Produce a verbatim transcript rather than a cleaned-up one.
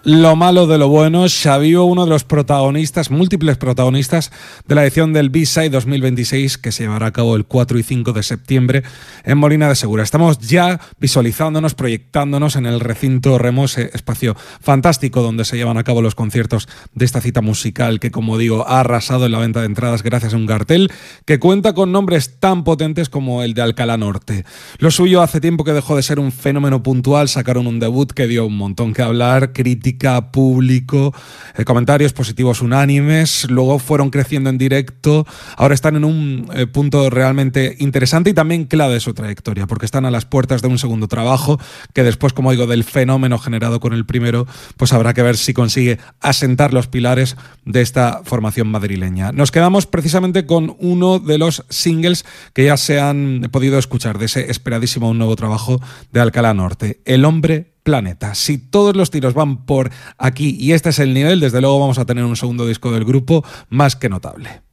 Lo malo de lo bueno, Xaviu, uno de los protagonistas, múltiples protagonistas de la edición del B-Side dos mil veintiséis que se llevará a cabo el cuatro y cinco de septiembre en Molina de Segura. Estamos ya visualizándonos, proyectándonos en el recinto Remo, ese espacio fantástico donde se llevan a cabo los conciertos de esta cita musical que, como digo, ha arrasado en la venta de entradas gracias a un cartel que cuenta con nombres tan potentes como el de Alcalá Norte. Lo suyo hace tiempo que dejó de ser un fenómeno puntual, sacaron un debut que dio un montón que hablar, crítica, público, eh, comentarios positivos unánimes, luego fueron creciendo en directo, ahora están en un eh, punto realmente interesante y también clave de su trayectoria, porque están a las puertas de un segundo trabajo que después, como digo, del fenómeno generado con el primero, pues habrá que ver si consigue asentar los pilares de esta formación madrileña. Nos quedamos precisamente con uno de los singles que ya se han podido escuchar de ese esperadísimo nuevo trabajo de Alcalá Norte, El Hombre Planeta. Si todos los tiros van por aquí y este es el nivel, desde luego vamos a tener un segundo disco del grupo más que notable.